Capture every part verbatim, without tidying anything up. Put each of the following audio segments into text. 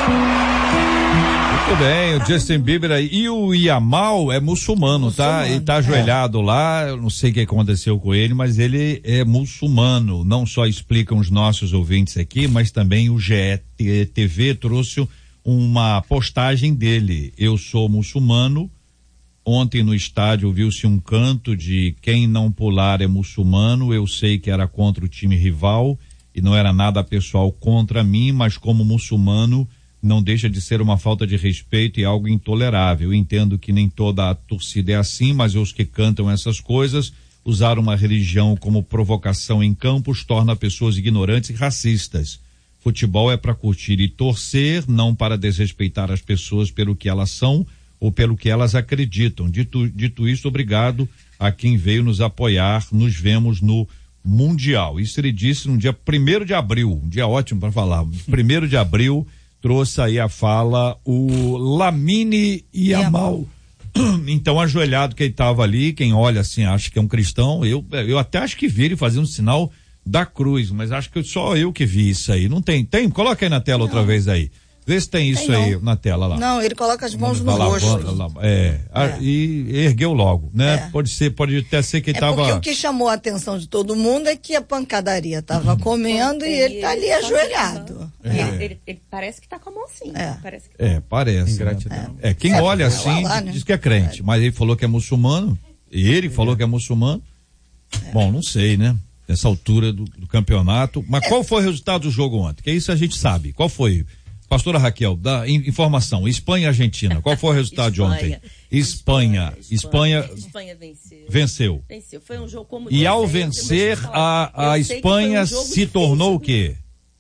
Muito bem, o Justin Bieber aí. E o Yamal é muçulmano, muçulmano tá? Ele tá ajoelhado é. lá, eu não sei o que aconteceu com ele, mas ele é muçulmano. Não só explicam os nossos ouvintes aqui, mas também o G E T V trouxe uma postagem dele. Eu sou muçulmano. Ontem no estádio ouviu-se um canto de quem não pular é muçulmano. Eu sei que era contra o time rival e não era nada pessoal contra mim, mas como muçulmano não deixa de ser uma falta de respeito e algo intolerável. Eu entendo que nem toda a torcida é assim, mas os que cantam essas coisas, usar uma religião como provocação em campos torna pessoas ignorantes e racistas. Futebol é para curtir e torcer, não para desrespeitar as pessoas pelo que elas são ou pelo que elas acreditam. Dito, dito isso, obrigado a quem veio nos apoiar. Nos vemos no Mundial. Isso ele disse no dia primeiro de abril, um dia ótimo para falar. primeiro de abril, trouxe aí a fala o Lamine Yamal. Então, ajoelhado que ele estava ali, quem olha assim, acha que é um cristão, eu, eu até acho que vi ele fazendo um sinal da cruz, mas acho que só eu que vi isso aí. Não tem? Tem? Coloca aí na tela não. outra vez aí. Vê se tem isso tem aí na tela lá. Não, ele coloca as mãos no rosto. Lá, é, é. E ergueu logo, né? É. Pode ser, pode até ser que ele é tava... Porque o que chamou a atenção de todo mundo é que a pancadaria tava uhum. comendo e ele tá ali ajoelhado. É. Ele, ele, ele parece que tá com a mão assim. É, parece. Que... É, parece. Né? É. é, quem é, olha assim lá, né? diz que é crente, mas ele falou que é muçulmano, e ele falou que é muçulmano. É. Bom, não sei, né? Nessa altura do, do campeonato. Mas é. qual foi o resultado do jogo ontem? Que isso a gente sabe. Qual foi? Pastora Raquel, dá informação. Espanha e Argentina. Qual foi o resultado de ontem? Espanha. Espanha. Espanha, Espanha venceu. Venceu. Venceu. Foi um jogo como E ao vencer, a, a Espanha um se tornou o quê?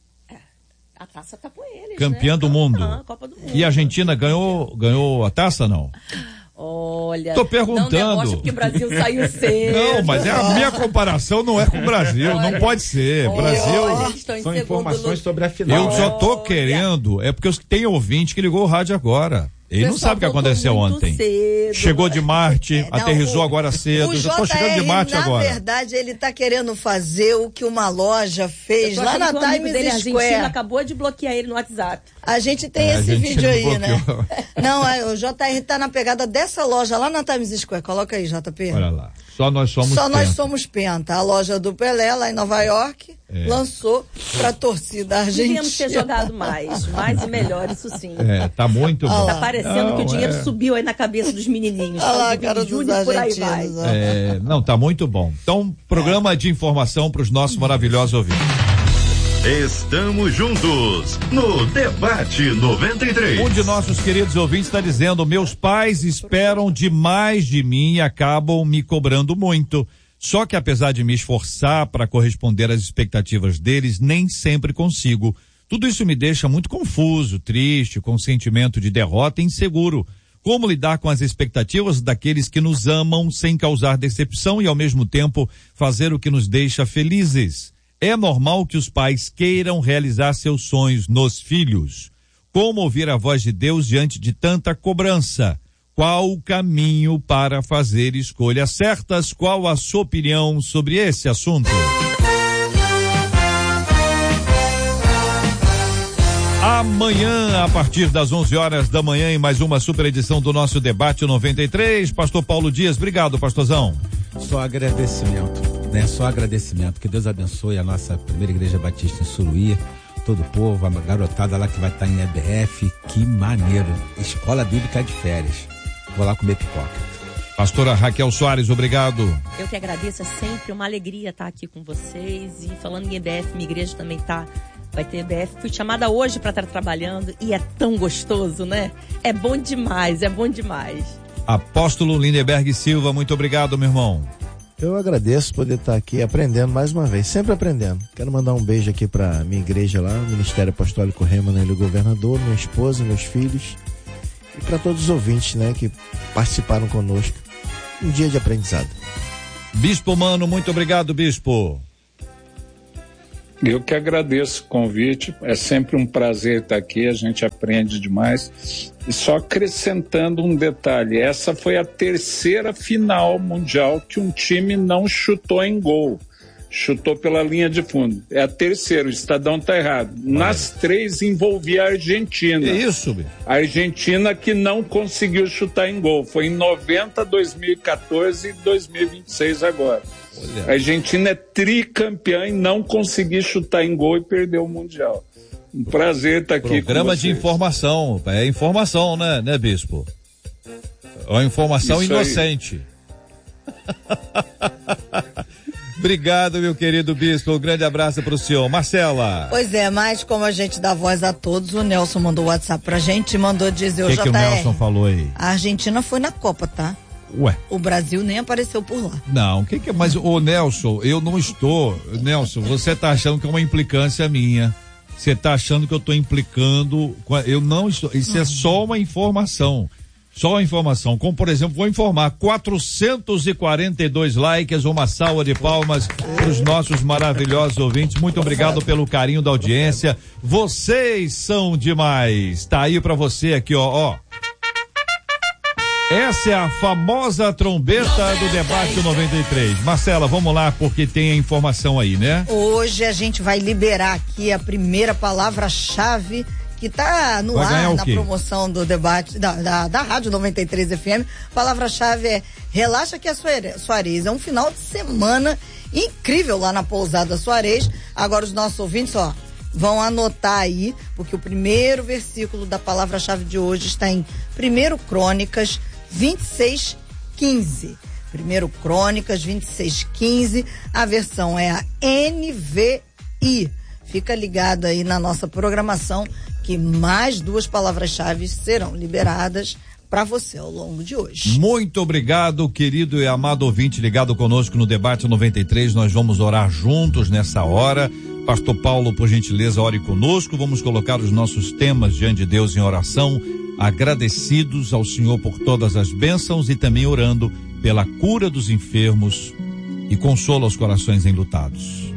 A taça tá com eles, Campeã né? do mundo. Ah, Copa do Mundo. E a Argentina ganhou, ganhou a taça, não? Olha, tô perguntando. Não demonstra porque o Brasil saiu cedo. Não, mas é a minha comparação não é com o Brasil, olha, não pode ser. Olha, Brasil olha, são informações sobre a final. Eu só tô querendo, é porque tem ouvinte que ligou o rádio agora. Ele não sabe o que aconteceu ontem. Cedo, chegou de Marte, é, não, aterrissou o, agora cedo. Já tô chegando de Marte na agora. Na verdade, ele tá querendo fazer o que uma loja fez lá na Times dele, Square. A Argentina acabou de bloquear ele no WhatsApp. A gente tem é, esse vídeo aí, bloqueou. né? Não, o J R tá na pegada dessa loja lá na Times Square. Coloca aí, J P. Olha lá. Só nós somos Só Penta. nós somos Penta. A loja do Pelé, lá em Nova York, é. lançou pra torcida argentina. Devíamos ter jogado mais, mais e melhor, isso sim. É, tá muito bom. Tá parecendo não, que o dinheiro é. subiu aí na cabeça dos menininhos. Olha lá, cara dos argentinos. É, não, tá muito bom. Então, programa é. de informação pros nossos maravilhosos ouvintes. Estamos juntos no Debate noventa e três. Um de nossos queridos ouvintes está dizendo: meus pais esperam demais de mim e acabam me cobrando muito. Só que apesar de me esforçar para corresponder às expectativas deles, nem sempre consigo. Tudo isso me deixa muito confuso, triste, com sentimento de derrota e inseguro. Como lidar com as expectativas daqueles que nos amam sem causar decepção e ao mesmo tempo fazer o que nos deixa felizes? É normal que os pais queiram realizar seus sonhos nos filhos. Como ouvir a voz de Deus diante de tanta cobrança? Qual o caminho para fazer escolhas certas? Qual a sua opinião sobre esse assunto? Amanhã, a partir das onze horas da manhã, em mais uma super edição do nosso Debate noventa e três. Pastor Paulo Dias, obrigado, pastorzão. Só agradecimento. Né? Só agradecimento, que Deus abençoe a nossa primeira igreja batista em Suruí, todo o povo, a garotada lá que vai estar em E B F, que maneiro, escola bíblica de férias, vou lá comer pipoca. Pastora Raquel Soares, obrigado. Eu que agradeço, é sempre uma alegria estar aqui com vocês, e falando em E B F, minha igreja também tá, vai ter E B F, fui chamada hoje para estar trabalhando, e é tão gostoso, né? É bom demais, é bom demais. Apóstolo Lindeberg Silva, muito obrigado, meu irmão. Eu agradeço poder estar aqui aprendendo mais uma vez, sempre aprendendo. Quero mandar um beijo aqui para minha igreja lá, Ministério Apostólico Rema na Ilha Governador, minha esposa, meus filhos e para todos os ouvintes, né, que participaram conosco. Um dia de aprendizado. Bispo Mano, muito obrigado, Bispo. Eu que agradeço o convite, é sempre um prazer estar aqui, a gente aprende demais. E só acrescentando um detalhe, essa foi a terceira final mundial que um time não chutou em gol. chutou pela linha de fundo. É a terceira, o Estadão tá errado. Nas três envolvia a Argentina. É isso, meu. A Argentina que não conseguiu chutar em gol. Foi em noventa, dois mil e quatorze e dois mil e vinte e seis agora. Olha. A Argentina é tricampeã e não conseguiu chutar em gol e perdeu o Mundial. Um prazer estar aqui Programa com de informação. É informação, né, né, Bispo? É uma informação isso inocente. Obrigado, meu querido Bispo. Um grande abraço para o senhor. Marcela. Pois é, mas como a gente dá voz a todos, o Nelson mandou o WhatsApp pra gente e mandou dizer o J R. O que o Nelson falou aí? A Argentina foi na Copa, tá? Ué. O Brasil nem apareceu por lá. Não, que que, mas o Nelson, eu não estou. Nelson, você tá achando que é uma implicância minha. Você tá achando que eu tô implicando. Eu não estou. Isso hum. é só uma informação. Só uma informação, como por exemplo, vou informar, quatrocentos e quarenta e dois likes, uma salva de palmas para os nossos maravilhosos ouvintes. Muito obrigado pelo carinho da audiência. Vocês são demais. Tá aí para você aqui, ó, ó. Essa é a famosa trombeta do Debate noventa e três. Marcela, vamos lá, porque tem a informação aí, né? Hoje a gente vai liberar aqui a primeira palavra-chave que tá no vai ar na promoção do debate da, da, da Rádio noventa e três F M. Palavra-chave é Relaxa que é Suarez. É um final de semana incrível lá na pousada Suarez. Agora os nossos ouvintes, ó, vão anotar aí, porque o primeiro versículo da palavra-chave de hoje está em primeiro Crônicas vinte e seis, quinze. primeiro Crônicas vinte e seis, quinze. A versão é a N V I. Fica ligado aí na nossa programação que mais duas palavras-chave serão liberadas para você ao longo de hoje. Muito obrigado, querido e amado ouvinte ligado conosco no Debate noventa e três. Nós vamos orar juntos nessa hora. Pastor Paulo, por gentileza, ore conosco. Vamos colocar os nossos temas diante de Deus em oração, agradecidos ao Senhor por todas as bênçãos e também orando pela cura dos enfermos e consola os corações enlutados.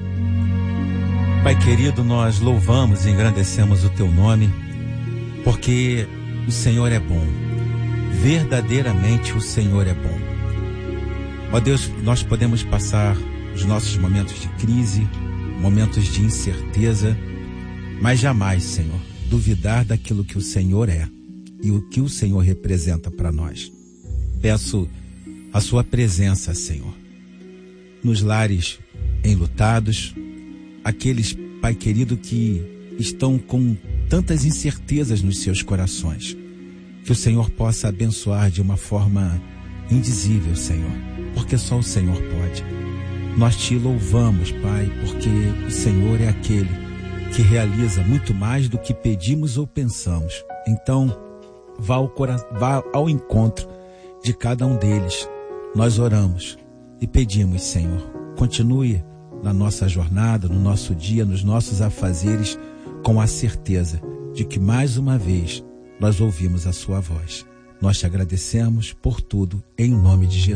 Pai querido, nós louvamos e engrandecemos o teu nome, porque o Senhor é bom, verdadeiramente o Senhor é bom. Ó Deus, nós podemos passar os nossos momentos de crise, momentos de incerteza, mas jamais, Senhor, duvidar daquilo que o Senhor é e o que o Senhor representa para nós. Peço a sua presença, Senhor, nos lares enlutados, aqueles, Pai querido, que estão com tantas incertezas nos seus corações, que o Senhor possa abençoar de uma forma indizível, Senhor, porque só o Senhor pode. Nós te louvamos, Pai, porque o Senhor é aquele que realiza muito mais do que pedimos ou pensamos. Então, vá ao, cora- vá ao encontro de cada um deles. Nós oramos e pedimos, Senhor, continue na nossa jornada, no nosso dia, nos nossos afazeres, com a certeza de que mais uma vez nós ouvimos a sua voz. Nós te agradecemos por tudo, em nome de Jesus.